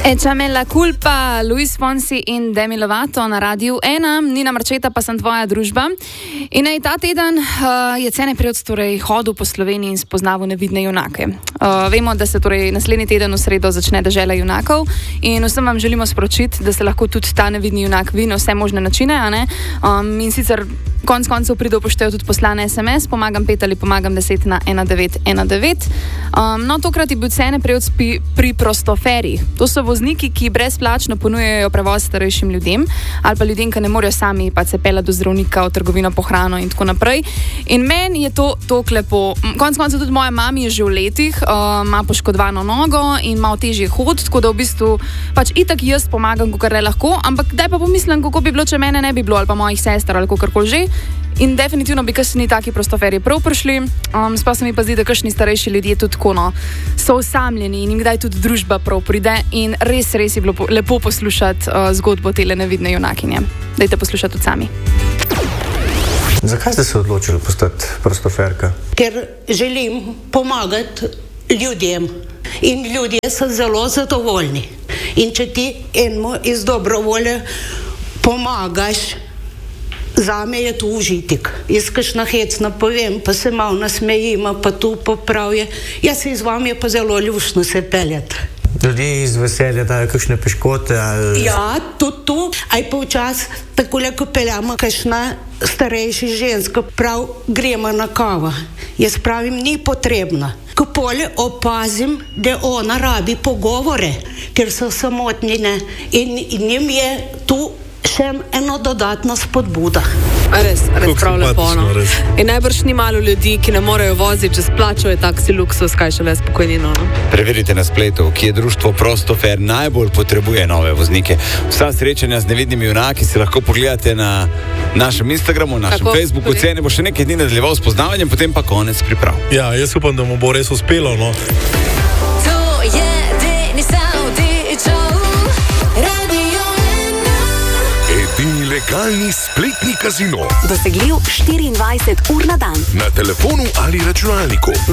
Echame la culpa, Luis Fonsi in Demi Lovato na Radiu 1, Nina Marčeta pa sem tvoja družba. In ta teden je Cene Prevc torej hodil po Sloveniji in spoznaval nevidne junake. Vemo, da se torej naslednji teden v sredo začne Dežela junakov in vsem vam želimo sporočiti, da se lahko tudi ta nevidni junak vidi na vse možne načine, a ne? In sicer konec koncev pride upoštev tudi poslane SMS, pomagam 5 ali pomagam 10 na 1919. No, tokrat je bil Cene Prevc pri prostoferih. To so vozniki, ki brezplačno ponujajo prevoz starejšim ljudem ali pa ljudem, ki ne morejo sami pa se peljati do zdravnika, v trgovino po hrano in tako naprej. In meni je to lepo. Konec koncev tudi moja mami je že v letih, ima poškodovano nogo in malo težje hod, tako da v bistvu pač itak jaz pomagam, kakor le lahko, ampak daj pa pomislim, kako bi bilo, če mene ne bi bilo ali pa mojih sester ali kakorkoli že. In definitivno bi kakšni taki prostoferji prav prišli. Sploh se mi pa zdi, da kakšni starejši ljudje tudi tako, no, so osamljeni in jim kdaj tudi družba prav pride in res je bilo lepo poslušati zgodbo tele nevidne junakinje. Dajte poslušati tudi sami. Zakaj ste se odločili postati prostoferka? Ker želim pomagati ljudem in ljudje so zelo zadovoljni. In če ti enemu iz dobrovolje pomagaš, zame je to užitek. Jaz kakšna hecna povem, pa se malo nasmejima, pa tu popravje. Jaz se z vami je pa zelo ljušno se peljati. Ljudje iz veselja dajo kakšne piškote ali... Ja, tudi tu. Aj pa včas, takole, ko peljamo kakšna starejša ženska, prav gremo na kava. Jaz pravim, ni potrebna. Ko polje opazim, da ona rabi pogovore, ker so samotnine in njim je tu še eno dodatno spodbuda. Res prav lepo, no. In najbrž ni malo ljudi, ki ne morejo voziti, če splačajo taksi luksus, kaj šele spokojnino, no? Preverite na spletu, kje društvo Prostofer najbolj potrebuje nove voznike. Vsa srečanja z nevidnimi junaki si lahko pogledate na našem Instagramu, našem Facebooku. Cene bo še nekaj dni nadaljeval s poznavanjem, potem pa konec priprav. Ja, jaz upam, da mu bo res uspelo, no. To je legalni spletni kazino. Dosegljiv 24 ur na dan. Na telefonu ali računalniku.